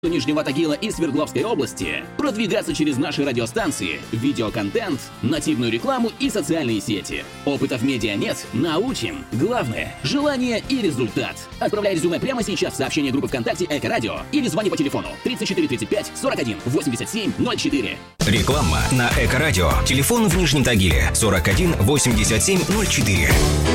Нижнего Тагила и Свердловской области, продвигаться через наши радиостанции, видеоконтент, нативную рекламу и социальные сети. Опыта в медиа нет, научим. Главное – желание и результат. Отправляй резюме прямо сейчас в сообщение группы ВКонтакте Эко-Радио или звони по телефону 34 35 41 87 04. Реклама на Эко-Радио. Телефон в Нижнем Тагиле 41 87 04.